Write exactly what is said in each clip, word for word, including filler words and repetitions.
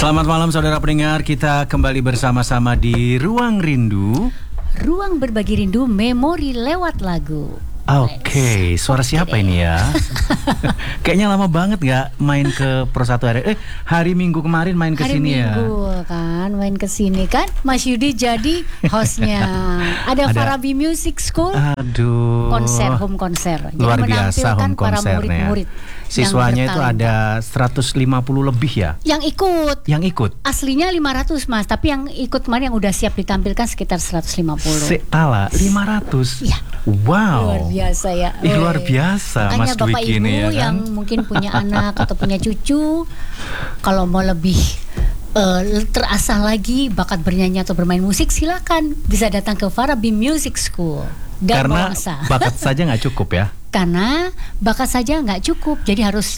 Selamat malam saudara pendengar, kita kembali bersama-sama di Ruang Rindu. Ruang berbagi rindu, memori lewat lagu. Oke, okay. Suara siapa ini ya? Kayaknya lama banget gak main ke Pro satu hari. Eh, hari Minggu kemarin main ke sini ya. Hari Minggu kan, main ke sini kan. Mas Yudi jadi hostnya. Ada, Ada Farabi Music School. Aduh. Konser, home konser. Luar biasa home para konsernya. murid-murid. Siswanya itu ada seratus lima puluh lebih ya? Yang ikut. Yang ikut? Aslinya lima ratus mas, tapi yang ikut kemarin yang udah siap ditampilkan sekitar seratus lima puluh. Setala lima ratus? Iya. Wow. Luar biasa ya. Ih, luar biasa. Makanya Mas Bapak Dwiki Ibu ini ya kan? Yang mungkin punya anak atau punya cucu, kalau mau lebih uh, terasah lagi bakat bernyanyi atau bermain musik, silakan bisa datang ke Farabi Music School. Dan karena bakat saja nggak cukup ya. Karena bakat saja nggak cukup, jadi harus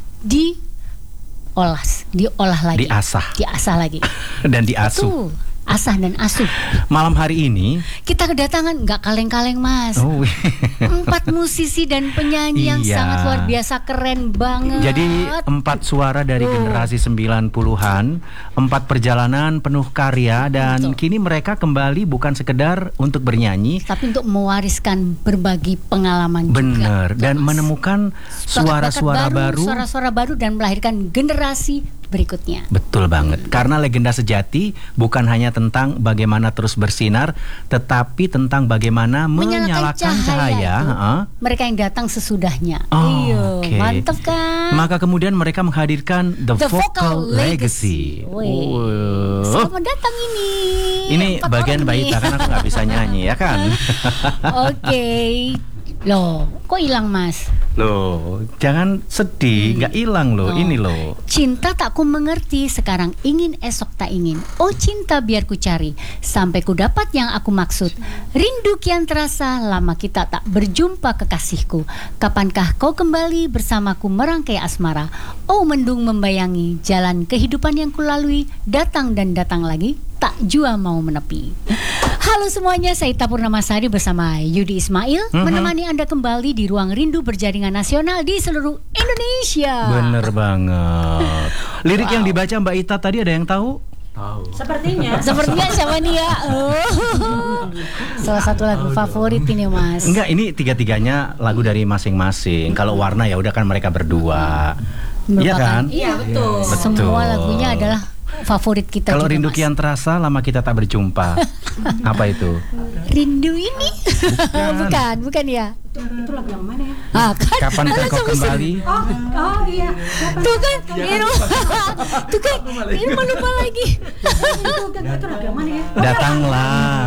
diolah, diolah lagi, diasah, diasah lagi, dan diasuh. Betul. Asah dan asuh. Malam hari ini kita kedatangan nggak kaleng-kaleng mas. Oh. Empat musisi dan penyanyi yang iya. sangat luar biasa, keren banget. Jadi empat suara dari oh. generasi sembilan puluhan, empat perjalanan penuh karya, dan Betul. kini mereka kembali bukan sekedar untuk bernyanyi, tapi untuk mewariskan berbagi pengalaman. Bener, juga. Dan mas. menemukan suara-suara baru, baru, suara-suara baru dan melahirkan generasi berikutnya. Betul banget. Karena legenda sejati bukan hanya tentang bagaimana terus bersinar, tetapi tentang bagaimana menyalakan, menyalakan cahaya, cahaya uh-uh. mereka yang datang sesudahnya. Oh, Iyo, okay. mantap kan? Maka kemudian mereka menghadirkan The, The Vocal, Vocal Legacy. Legacy. Oh. Selamat datang ini. Ini bagian Baita kan aku nggak bisa nyanyi ya kan? Oke. Okay. Loh, kok hilang mas? Loh, jangan sedih, nggak hmm. hilang loh, oh. ini loh. Cinta tak ku mengerti, sekarang ingin esok tak ingin. Oh cinta biar ku cari, sampai ku dapat yang aku maksud. Rindu kian terasa, lama kita tak berjumpa kekasihku. Kapankah kau kembali bersamaku merangkai asmara? Oh mendung membayangi, jalan kehidupan yang kulalui, datang dan datang lagi, tak jua mau menepi. Halo semuanya, saya Ita Purnamasari bersama Yudi Ismail mm-hmm. menemani Anda kembali di Ruang Rindu Berjaringan Nasional di seluruh Indonesia. Bener banget. Lirik wow. yang dibaca Mbak Ita tadi ada yang tahu? Tahu. Sepertinya. Sepertinya siapa nih ya? Oh. Salah satu lagu favorit ini mas. Enggak, ini tiga-tiganya lagu dari masing-masing. Kalau Warna ya udah kan mereka berdua. Iya kan? Iya betul. betul. Semua lagunya adalah favorit kita. Kalau rindu mas. kian terasa, lama kita tak berjumpa. Apa itu? Rindu ini? Bukan, bukan, bukan ya? Itu, itu lagu yang mana ya? Ah, kan? Kapan kau kembali? Oh, oh iya. Tuh kan, Iru. Tuh kan, Iru lupa lagi. Itu, itu lagu yang mana ya? Datanglah.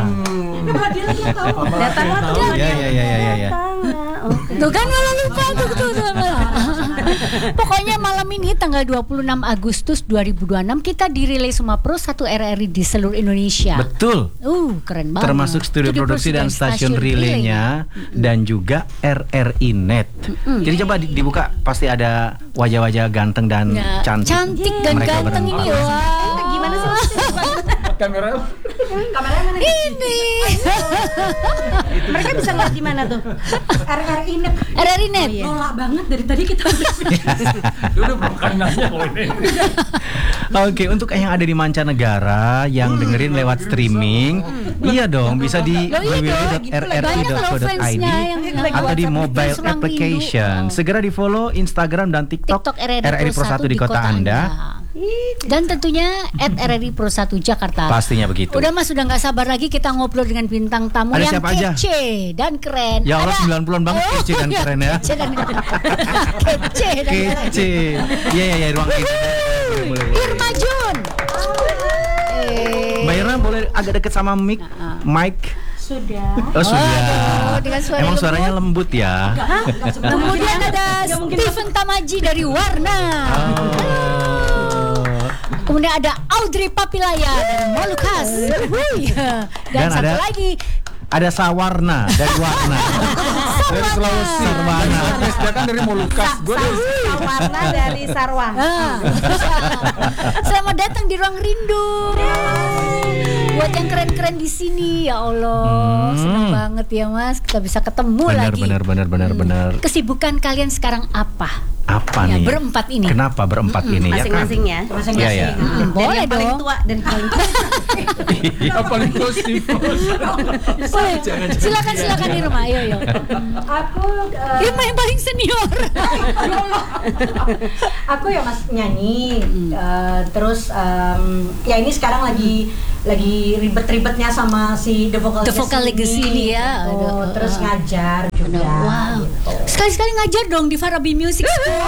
Datanglah tuh. Ya, ya, ya, ya, ya. Tuh kan malah lupa tuh, tuh, tuh, Pokoknya malam ini tanggal dua puluh enam Agustus dua ribu dua puluh enam kita direlay semua Pro satu R R I di seluruh Indonesia. Betul. Uh, keren banget. Termasuk studio, studio produksi dan stasiun, stasiun relaynya mm-hmm. dan juga R R I Net. Mm-hmm. Jadi coba dibuka, pasti ada wajah-wajah ganteng dan ya, cantik. Cantik dan mereka ganteng ini. Wah. Wow. Gimana sih? Kamera. Kameranya mana? Ini. Mereka bisa lihat di mana tuh? R R I Net. R R I Net. Oh, iya. Nolak banget dari tadi kita. Dulu bukan nanya ini. Oke, untuk yang ada di mancanegara yang hmm. dengerin lewat streaming, hmm. iya dong, bisa di w w w dot r r i dot co dot i d atau di mobile application. Segera di follow Instagram dan TikTok, TikTok R R I Pro satu di kota Anda. Dan tentunya at R R I Pro satu Jakarta. Pastinya begitu. Udah mas, sudah gak sabar lagi kita ngobrol dengan bintang tamu ada yang kece aja? dan keren. Ya Allah, sembilan puluhan banget oh, kece dan keren ya. Kece dan keren. Kece dan keren. Kece. Iya, iya, iya, ruang ini. Irma Jun. Mbak Irma boleh agak deket sama mic? Mic. Sudah. Oh, sudah. Oh, dengan suara Emang lembut. Suaranya lembut ya. Kemudian ada Stephen Tamaji dari Warna. Oh. Kemudian ada Audrey Papilaya dari Molucas. Dan, Dan satu ada, lagi ada Sawarna dari Warna. Dari Sulawesi. Sarwana. Dia kan dari Molucas. Gue dari Sawarna dari Sarwa. Selamat datang di Ruang Rindu. Buat yang keren-keren di sini, ya Allah, Hmm. seneng banget ya Mas, kita bisa ketemu Benar, lagi. benar, benar, benar, benar. Kesibukan kalian sekarang apa? Apa Ya, nih? berempat ini. Kenapa berempat ini ya kan? Masing-masing ya. Masing-masing. Iya, iya. Hmm, Dan boleh yang paling dong. tua dan paling tua. Yang paling positif. Boleh. Silakan silakan Irma, ayo yo. Aku uh, Irma yang paling senior. aku ya Mas nyanyi, uh, terus um, ya ini sekarang lagi lagi ribet-ribetnya sama si The Vocal The Vocal Legacy ini ya. gitu. Aduh, Terus uh, ngajar juga. Wow. gitu. Sekali-sekali ngajar dong di Farabi Music School.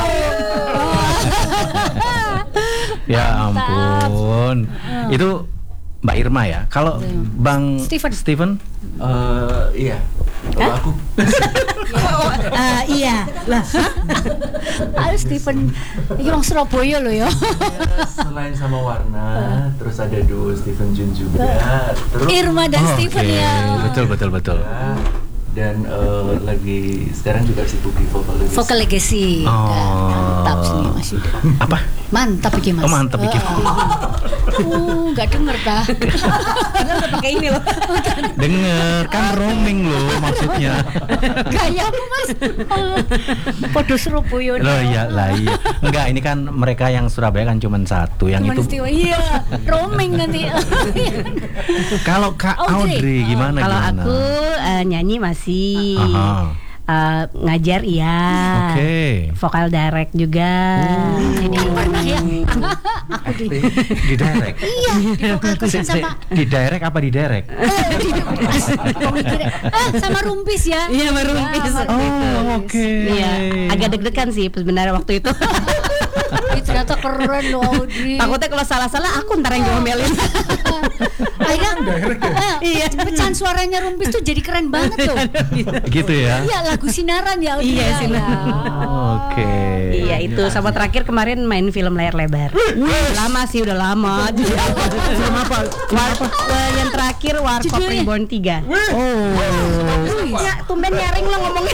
Ya Mantap. ampun. Itu Mbak Irma ya. Kalau Bang Steven. Steven Eh, iya. Kalau aku Eh, iya. Lah, Ayo Steven, ini orang Surabaya loh ya. selain sama Warna, terus ada duo Steven Jun juga. Terus Irma dan Oh, Steven oke. ya. Betul, betul, betul. ya, dan eh, lagi sekarang juga sibuk di Vocal Legacy. Vocal Legacy. Oh. Mantap sih Mas Yuda. Apa? Mantap iki Mas. Oh, mantap iki. Uh, nggak denger tah. udah pakai ini loh. Dengar kan roaming loh maksudnya. Gayamu Mas. Podo Surabaya. Loh iya lah iya. Enggak, ini kan mereka yang Surabaya kan cuma satu, yang Cuman itu. istiwa, iya, roaming nanti. Kalau Kak Audrey. Audrey gimana Kalau gimana? aku eh, nyanyi masih. Aha. Eh, ngajar iya. Oke. Vokal direct juga. Ini pernah ya. Aku di Di direct. iya di vokal coaching sama Di direct apa di direct? eh, di, ah, sama Rumpis ya. Iya, sama Rumpis. Ya, sama Oh, Rumpis. oke. Iya, agak deg-degan sih sebenarnya waktu itu. Ih, ternyata keren loh Audrey. Takutnya kalau salah-salah aku ntar yang diomelin. Akhirnya eh, Iya. pecahan suaranya Rumpis tuh jadi keren banget tuh. Gitu ya. Iya, lagu Sinaran ya Audrey. Iya, ya. Sinaran. Oke. Iya, itu sama terakhir kemarin main film layar lebar. Lama sih, udah lama. Film apa? War, eh, yang terakhir Warkop Judulnya? Reborn tiga. Oh. Ya, tumben nyaring lo ngomongnya.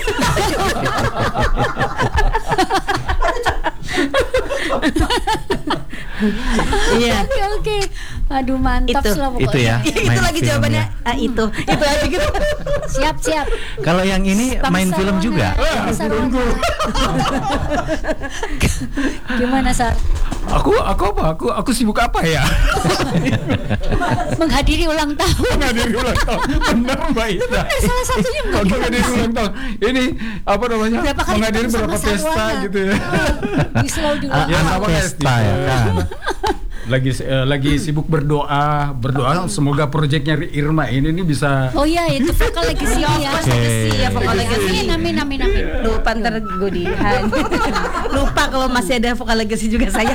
Iya. Oke oke. Aduh mantap Itu. lah pokoknya. Itu ya. itu Main lagi filmnya. jawabannya. Ah, itu. Itu aja gitu. Siap siap. Kalau yang ini Bang main film Sarwana, juga. Bang Sarwana. Gimana Sar? Aku aku apa? Aku aku sibuk apa ya? Menghadiri ulang tahun. Menghadiri ulang tahun. Benar Mbak Ita. Salah satunya Kalau menghadiri ulang tahun, ini apa namanya? Berapa kali Menghadiri ketemu berapa sama pesta Sarwana? gitu ya. Di Slow juga. Ah, Ya, anak sama kayak pesta ya kan. Lagi eh, lagi sibuk berdoa, berdoa semoga proyeknya Irma ini nih bisa Oh iya itu vokal legacy ya. Oke. Iya, vokal legacy. Amin amin amin amin. Lupa ntar gue dihan. Lupa kalau masih ada vokal legacy juga saya.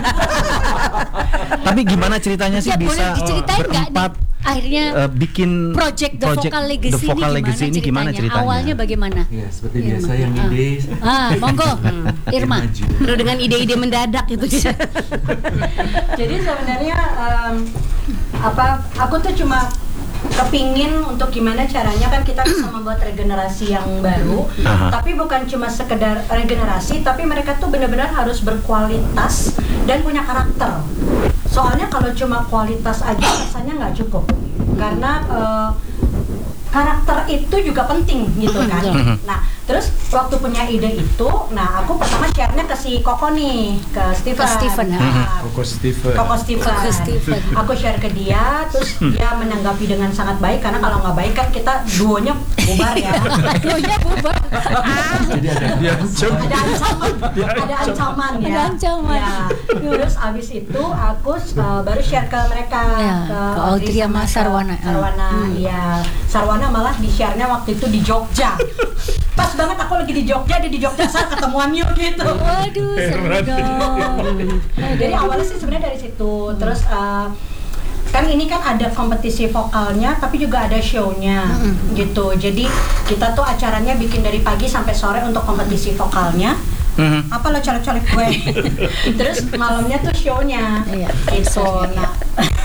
Tapi gimana ceritanya sih Ya boleh bisa diceritain nggak nih? berempat Akhirnya eh, bikin project The Vocal Legacy, The Vocal ini Legacy ini gimana ceritanya? Awalnya bagaimana? Ya, seperti biasa yang ide Ah, monggo. Irma. maju. Penuh dengan ide-ide mendadak gitu ya. Jadi sebenarnya um, apa aku tuh cuma kepingin untuk gimana caranya kan kita bisa membuat regenerasi yang baru, Aha. tapi bukan cuma sekedar regenerasi, tapi mereka tuh benar-benar harus berkualitas dan punya karakter. Soalnya kalau cuma kualitas aja rasanya nggak cukup, karena uh, karakter itu juga penting gitu kan. Nah, terus waktu punya ide itu, nah aku pertama share-nya ke si Koko nih, ke Steven. Ke Steven, ya. Nah, Koko Steven. Koko Steven. Koko Steven. Aku share ke dia, terus dia menanggapi dengan sangat baik karena kalau nggak baik kan kita duonya bubar ya. Duonya bubar. Jadi ada Dia Ada ancaman, ada ancaman ya. Ada ancaman. Ya. Terus abis itu aku uh, baru share ke mereka, Ya, ke Audrey sama ke Sarwana. Sarwana, iya. Sarwana malah di share-nya waktu itu di Jogja. Pas banget aku lagi di Jogja, dia di Jogja, saya ketemuan yuk gitu. Waduh, seru dong. Jadi awalnya sih sebenarnya dari situ. Terus uh, kan ini kan ada kompetisi vokalnya, tapi juga ada show-nya gitu. Jadi kita tuh acaranya bikin dari pagi sampai sore untuk kompetisi vokalnya. Mhm. Apa lo colek-colek gue? Terus malamnya tuh show-nya. Iya, Gitu. Nah,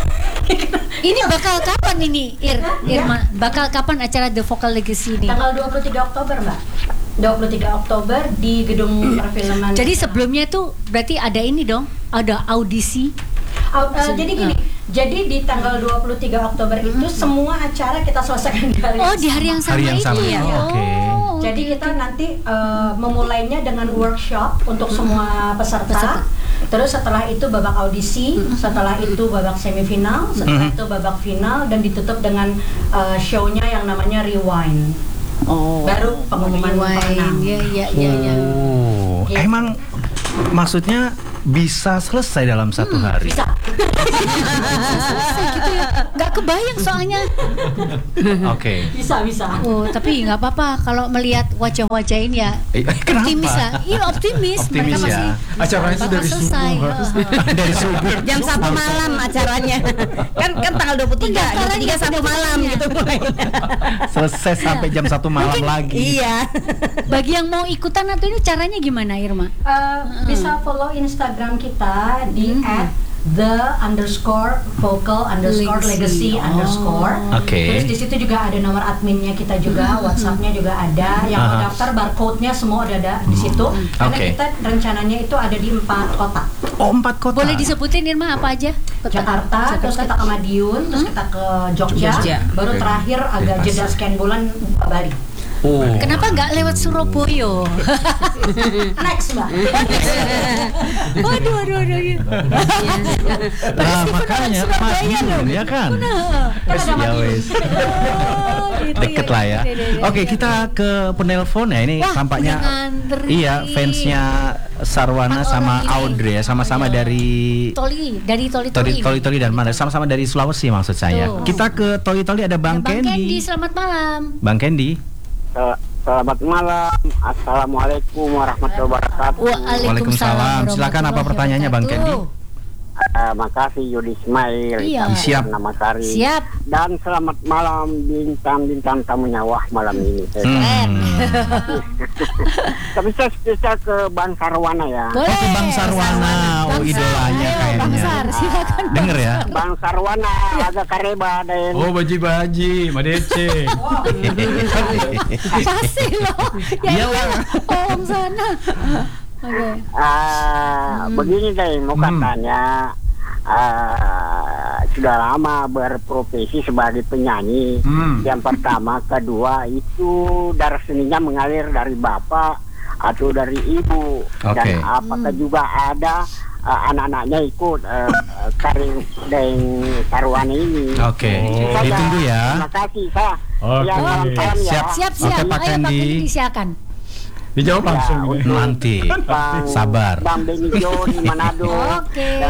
Ini bakal kapan ini, Ir? Irma, bakal kapan acara The Vocal Legacy ini? tanggal dua puluh tiga Oktober, Mbak. dua puluh tiga Oktober di Gedung Perfilman. Jadi sebelumnya tuh berarti ada ini dong, ada audisi. Au- uh, jadi gini, Jadi di tanggal dua puluh tiga Oktober itu semua acara kita selesaikan di hari Oh, yang di hari yang sama Hari yang itu sama. ya. Oh, oke. Oh, Jadi gitu. kita nanti uh, memulainya dengan workshop untuk semua peserta. Peserta. Terus setelah itu babak audisi, setelah itu babak semifinal, setelah itu babak final dan ditutup dengan uh, show-nya yang namanya Rewind. Oh. Baru pengumuman pemenang. Iya, iya, iya, iya. Oh, Gitu. emang maksudnya bisa selesai dalam satu hari? Bisa. Gitu ya. Nggak kebayang soalnya. Oke. Bisa, bisa. Oh, tapi nggak apa-apa kalau melihat wajah-wajah ini ya. Eh, kenapa? Optimis lah. Iya, optimis. Optimis Mereka ya. masih Acaranya itu bakal dari selesai. subuh. Heeh. Dari subuh. Jam satu malam acaranya. Kan kan tanggal dua puluh tiga, dua puluh tiga satu malam gitu mulainya. Selesai sampai jam satu malam lagi. Iya. Bagi yang mau ikutan atau ini caranya gimana, Irma? Uh, bisa follow Instagram kita di at the underscore vocal underscore legacy Oh. underscore. Oke. Terus di situ juga ada nomor adminnya kita juga, WhatsAppnya juga ada. Yang mau Aha. daftar barcode-nya semua udah ada di situ. Karena Oke. kita rencananya itu ada di empat kota. Oh, empat kota. Boleh disebutin Irma apa aja? Kota- Jakarta, terus kita ke Madiun, terus kita ke Jogja, Jogja. baru Oke. terakhir agak Pas. jeda sekian bulan Bali. Oh. Kenapa nggak lewat Surabaya? Next, Mbak. Waduh, waduh, waduh. Nah, makanya Madiun ya kan. Kan ada Ya Madiun. wes. Oh, gitu Deket lah ya. Iya, iya, iya, Oke, iya. kita ke penelpon ya. Ini Wah, tampaknya udah ngantri. iya fansnya Sarwana Empat sama orang ini. Audrey ya, sama-sama Iya. dari Toli, dari Toli Toli Toli. Toli Toli dan mana? Sama-sama dari Sulawesi maksud saya. Tuh. Kita ke Toli Toli ada Bang, Bang Kendi, Kendi. selamat malam. Bang Kendi. Se- Selamat malam. Assalamualaikum warahmatullahi wabarakatuh. Waalaikumsalam. Silakan, apa pertanyaannya, Bang Kendi? Eh, makasih Yudi Ismail. Iya. Tapi Siap. Nama Sari. Siap. Dan selamat malam bintang-bintang tamunya wah malam ini. Keren. Tapi saya spesial ke Bang Sarwana ya. Boleh. Oh, ke Bang Sarwana. Oh, Bang Sar. idolanya Ayo, kayaknya. Bang Sar, silakan. Denger ya. Bang Sarwana agak kareba dan Oh, baji-baji, madece. Pasti loh. Ya Iyalah. iyalah. Oh, Bang sana. Oke. Ah, begini deh mau Hmm. katanya ah, sudah lama berprofesi sebagai penyanyi. Hmm. Yang pertama, kedua itu darah seninya mengalir dari bapak atau dari ibu. Oke. Dan apakah juga ada ah, anak-anaknya ikut uh, karir dan Sarwana ini. Oke, Itu saja. ditunggu ya. Terima kasih saya. Oke. Ya, salam-salam ya. Siap. Siap, siap. Oke, Pak Ayo Pak Kendi. Kendi silakan. Dijawab langsung Ya, ini. untuk Nanti. Bang, Sabar. Bang Benijo di Manado Oke. dan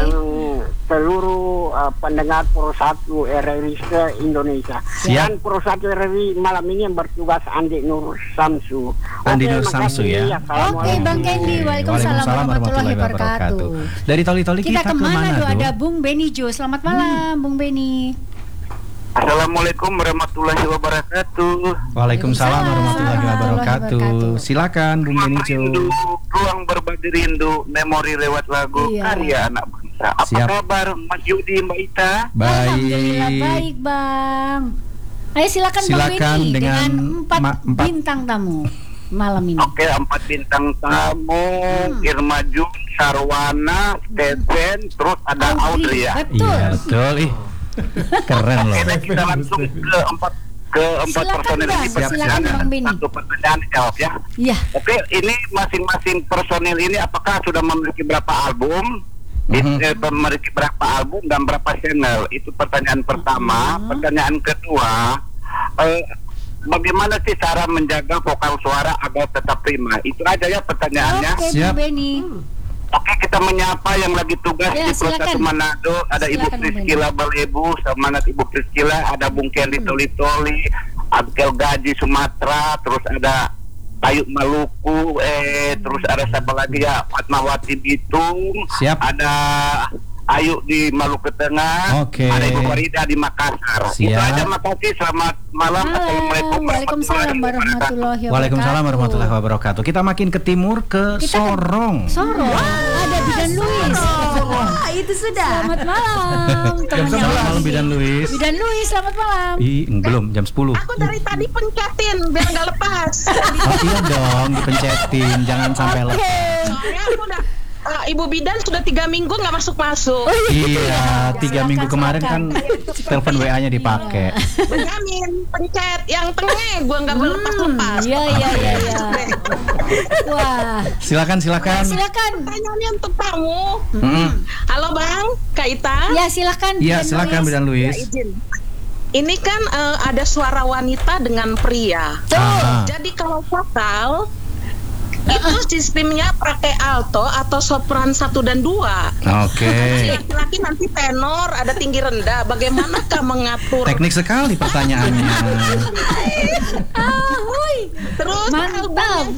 seluruh uh, pendengar Pro satu R R I se-Indonesia. Siap. Dan Pro satu R R I malam ini yang bertugas Andi Nur Samsu. Andi Oke, Nur Samsu makasih. ya. Assalamualaikum. Oke, Bang Kendi. Waalaikumsalam warahmatullahi wabarakatuh. Dari Toli Toli Kita kita, ke kemana mana tuh? tuh? Ada Bung Benijo. Selamat malam, Bung Beni. Assalamualaikum warahmatullahi wabarakatuh. Waalaikumsalam warahmatullahi wabarakatuh. wabarakatuh. Silakan Bung Benijo. Rindu, ruang berbagi rindu, memori lewat lagu, Iya. karya anak bangsa. Apa Siap. kabar Mas Yudi, Mbak Ita? Alhamdulillah Baik. baik, Bang. Ayo silakan, Bang Silakan Beni dengan dengan empat, ma- empat- bintang tamu malam ini. Oke, empat bintang tamu, Hmm. Irma Jun, Sarwana, Stephen, terus ada Audrey ya. Betul. Iya, betul. Ih. Keren loh. Oke, kita langsung ke empat ke empat Silakan, personil Bang. ini Silakan, pertanyaan. Bang Beni. Satu pertanyaan jawab ya. Iya. Oke, ini masing-masing personil ini apakah sudah memiliki berapa album? Mhm. Eh, memiliki berapa album dan berapa channel? Itu pertanyaan pertama. Pertanyaan kedua, eh, bagaimana sih cara menjaga vokal suara agar tetap prima? Itu aja ya pertanyaannya. Oke, Siap. Bung Beni. Oke, kita menyapa yang lagi tugas Ya, di Pro silakan. satu Manado. Ada Ibu Silakan, Bung Priskila Balebu, semangat Ibu Priskila. Ada Bung Kendi Toli Toli, Abkel Gaji Sumatera, terus ada Tayuk Maluku, eh terus ada siapa lagi ya, Fatmawati Bitung. Siap. Ada Ayu di Maluku Tengah. Oke. Ada Ibu Farida di Makassar. Itu Siap. aja, makasih. Selamat malam. Assalamualaikum Waalaikumsalam warahmatullahi wabarakatuh. Waalaikumsalam warahmatullahi wabarakatuh. Kita makin ke timur ke Kita ke- Sorong. Sorong. Ada Bidan Luis. Wah, itu sudah. Selamat malam. Temannya Selamat malam Luis. Bidan Luis. Bidan Luis, selamat malam. Ih, belum jam sepuluh. Aku dari tadi pencetin biar nggak lepas. Oh iya dong, dipencetin, jangan sampai lepas. Soalnya aku udah uh, Ibu Bidan sudah tiga minggu nggak masuk-masuk. Iya, tiga Silakan, minggu kemarin silakan. kan telepon W A-nya dipakai. Benyamin, pencet yang tengah, gue nggak boleh lepas-lepas. Iya iya iya. iya. Wah, Silakan, silakan. silakan. Pertanyaannya untuk kamu. Mm-mm. Halo Bang, Kak Ita. Ya silakan. Iya, Bidan silakan Luis. Bidan Ya, Luis. izin. Ini kan eh, ada suara wanita dengan pria. Ah. Jadi kalau vokal itu sistemnya pakai alto atau sopran satu dan dua. Oke. Laki-laki nanti tenor, ada tinggi rendah. Bagaimanakah mengatur? Teknik sekali pertanyaannya. Ah, hui. Terus Mantap. album yang